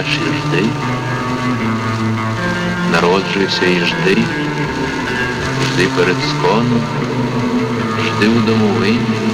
наші жди. Народжуйся і жди, жди перед сконом, жди у домовині.